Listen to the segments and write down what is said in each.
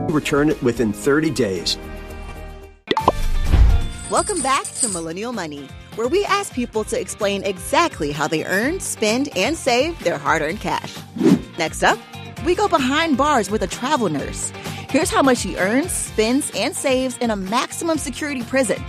Return it within 30 days. Welcome back to Millennial Money, where we ask people to explain exactly how they earn, spend, and save their hard-earned cash. Next up, we go behind bars with a travel nurse. Here's how much she earns, spends, and saves in a maximum security prison.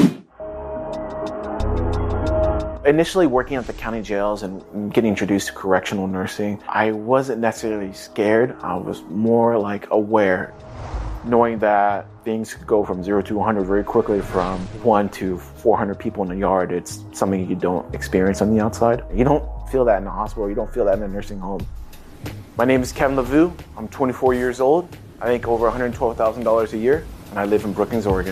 Initially working at the county jails and getting introduced to correctional nursing, I wasn't necessarily scared. I was more like aware, knowing that things could go from 0 to 100 very quickly, from 1 to 400 people in the yard. It's something you don't experience on the outside. You don't feel that in the hospital. You don't feel that in a nursing home. My name is Kevin LaVue. I'm 24 years old. I make over $112,000 a year, and I live in Brookings, Oregon.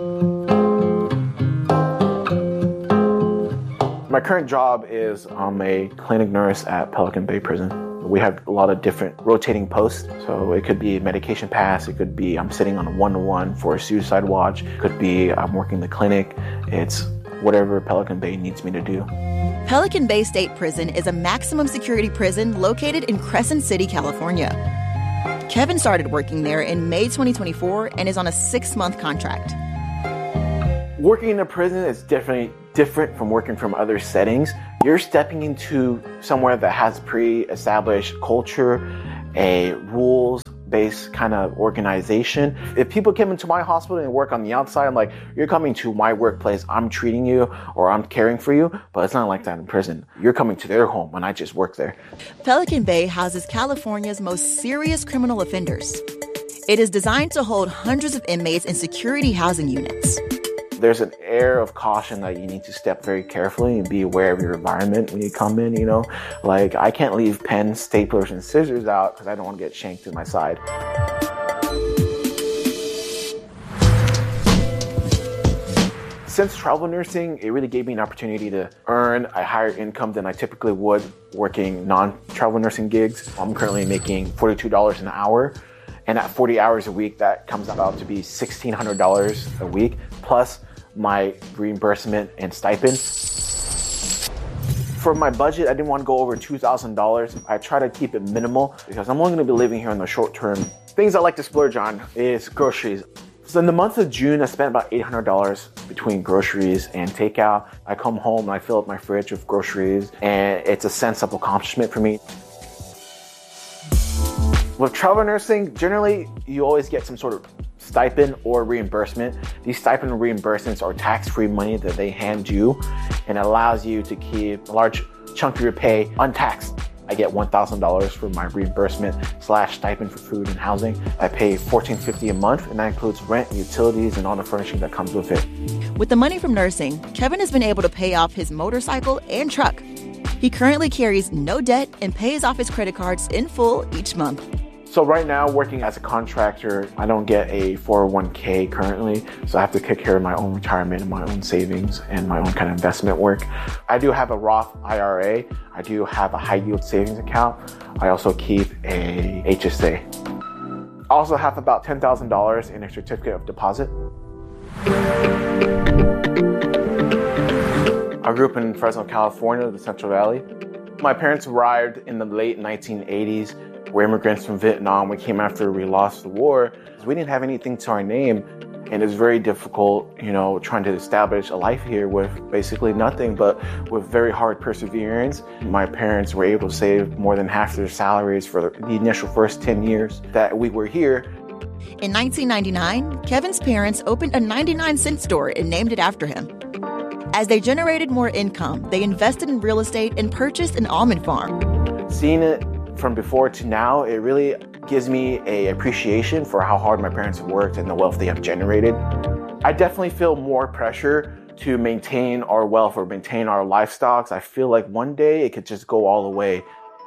My current job is I'm a clinic nurse at Pelican Bay Prison. We have a lot of different rotating posts. So it could be medication pass, it could be I'm sitting on a one-to-one for a suicide watch, it could be I'm working the clinic. It's whatever Pelican Bay needs me to do. Pelican Bay State Prison is a maximum security prison located in Crescent City, California. Kevin started working there in May 2024 and is on a 6-month contract. Working in a prison is definitely different from working from other settings. You're stepping into somewhere that has pre-established culture, a rules-based kind of organization. If people come into my hospital and work on the outside, I'm like, you're coming to my workplace, I'm treating you or I'm caring for you, but it's not like that in prison. You're coming to their home and I just work there. Pelican Bay houses California's most serious criminal offenders. It is designed to hold hundreds of inmates in security housing units. There's an air of caution that you need to step very carefully and be aware of your environment when you come in, you know? Like, I can't leave pens, staplers, and scissors out because I don't want to get shanked in my side. Since travel nursing, it really gave me an opportunity to earn a higher income than I typically would working non-travel nursing gigs. I'm currently making $42 an hour. And at 40 hours a week, that comes out to be $1,600 a week, plus my reimbursement and stipend. For my budget, I didn't want to go over $2,000. I try to keep it minimal because I'm only going to be living here in the short term. Things I like to splurge on is groceries. So in the month of June, I spent about $800 between groceries and takeout. I come home and I fill up my fridge with groceries, and it's a sense of accomplishment for me. With travel nursing, generally, you always get some sort of stipend or reimbursement. These stipend and reimbursements are tax-free money that they hand you and allows you to keep a large chunk of your pay untaxed. I get $1,000 for my reimbursement / stipend for food and housing. I pay $1,450 a month, and that includes rent, utilities, and all the furnishing that comes with it. With the money from nursing, Kevin has been able to pay off his motorcycle and truck. He currently carries no debt and pays off his credit cards in full each month. So right now, working as a contractor, I don't get a 401k currently, so I have to take care of my own retirement and my own savings and my own kind of investment work. I do have a Roth IRA. I do have a high yield savings account. I also keep a HSA. I also have about $10,000 in a certificate of deposit. I grew up in Fresno, California, the Central Valley. My parents arrived in the late 1980s. We're immigrants from Vietnam. We came after we lost the war. We didn't have anything to our name, and it was very difficult, trying to establish a life here with basically nothing, but with very hard perseverance. My parents were able to save more than half their salaries for the initial first 10 years that we were here. In 1999, Kevin's parents opened a 99-cent store and named it after him. As they generated more income, they invested in real estate and purchased an almond farm. Seeing it from before to now, it really gives me an appreciation for how hard my parents have worked and the wealth they have generated. I definitely feel more pressure to maintain our wealth or maintain our lifestyles. I feel like one day it could just go all the way.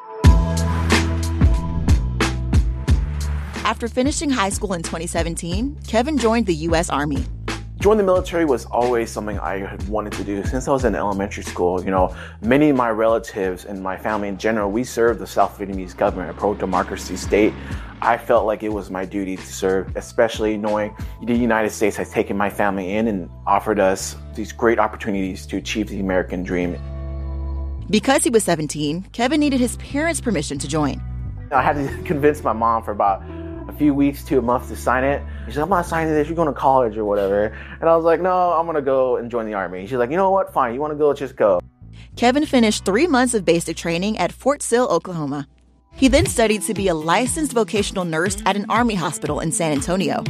After finishing high school in 2017, Kevin joined the U.S. Army. Joining the military was always something I had wanted to do since I was in elementary school. Many of my relatives and my family in general, we served the South Vietnamese government, a pro-democracy state. I felt like it was my duty to serve, especially knowing the United States has taken my family in and offered us these great opportunities to achieve the American dream. Because he was 17, Kevin needed his parents' permission to join. I had to convince my mom for about a few weeks to a month to sign it. She's like, I'm not signing this, you're going to college or whatever. And I was like, no, I'm going to go and join the Army. She's like, you know what, fine, you want to go, just go. Kevin finished 3 months of basic training at Fort Sill, Oklahoma. He then studied to be a licensed vocational nurse at an Army hospital in San Antonio.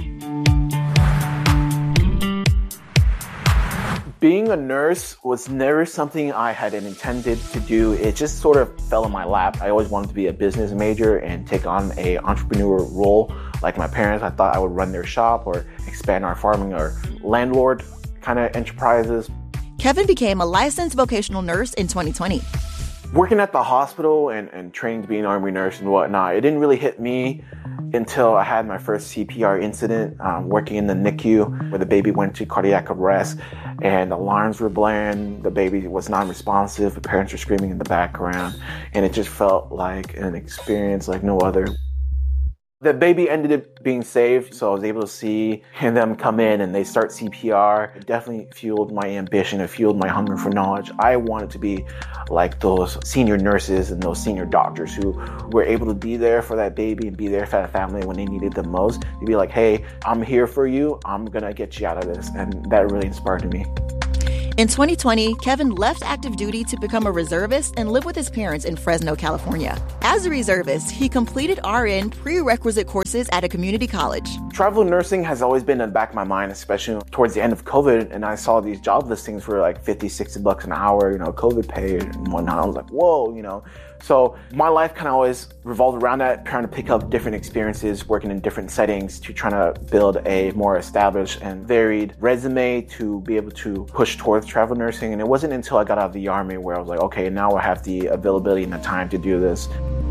Being a nurse was never something I had intended to do. It just sort of fell in my lap. I always wanted to be a business major and take on an entrepreneur role. Like my parents, I thought I would run their shop or expand our farming or landlord kind of enterprises. Kevin became a licensed vocational nurse in 2020. Working at the hospital and training to be an Army nurse and whatnot, it didn't really hit me until I had my first CPR incident, working in the NICU where the baby went into cardiac arrest and alarms were blaring. The baby was non-responsive. The parents were screaming in the background, and it just felt like an experience like no other. The baby ended up being saved, so I was able to see them come in and they start CPR. It definitely fueled my ambition. It fueled my hunger for knowledge. I wanted to be like those senior nurses and those senior doctors who were able to be there for that baby and be there for that family when they needed the most. To be like, hey, I'm here for you. I'm going to get you out of this. And that really inspired me. In 2020, Kevin left active duty to become a reservist and live with his parents in Fresno, California. As a reservist, he completed RN prerequisite courses at a community college. Travel nursing has always been in the back of my mind, especially towards the end of COVID, and I saw these job listings for like $50, $60 an hour, COVID pay and whatnot. I was like, whoa, So my life kind of always revolved around that, trying to pick up different experiences, working in different settings to try to build a more established and varied resume to be able to push towards travel nursing. And it wasn't until I got out of the Army where I was like, okay, now I have the availability and the time to do this.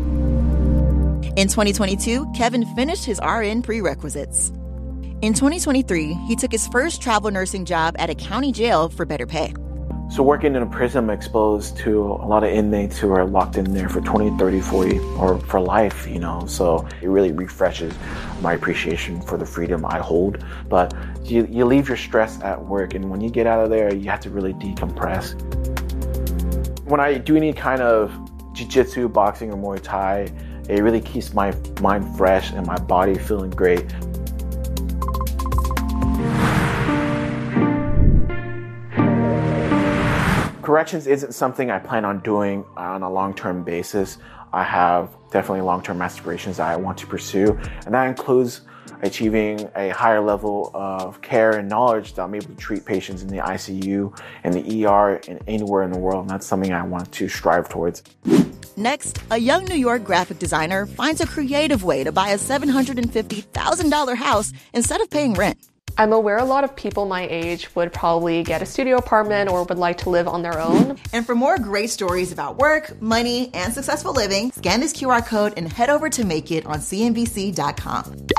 In 2022, Kevin finished his RN prerequisites. In 2023, he took his first travel nursing job at a county jail for better pay. So working in a prison, I'm exposed to a lot of inmates who are locked in there for 20, 30, 40, or for life, So it really refreshes my appreciation for the freedom I hold. But you leave your stress at work, and when you get out of there, you have to really decompress. When I do any kind of jiu-jitsu, boxing, or Muay Thai, it really keeps my mind fresh and my body feeling great. Corrections isn't something I plan on doing on a long-term basis. I have definitely long-term aspirations that I want to pursue, and that includes achieving a higher level of care and knowledge that I'm able to treat patients in the ICU and the ER and anywhere in the world, and that's something I want to strive towards. Next, a young New York graphic designer finds a creative way to buy a $750,000 house instead of paying rent. I'm aware a lot of people my age would probably get a studio apartment or would like to live on their own. And for more great stories about work, money, and successful living, scan this QR code and head over to Make It on CNBC.com.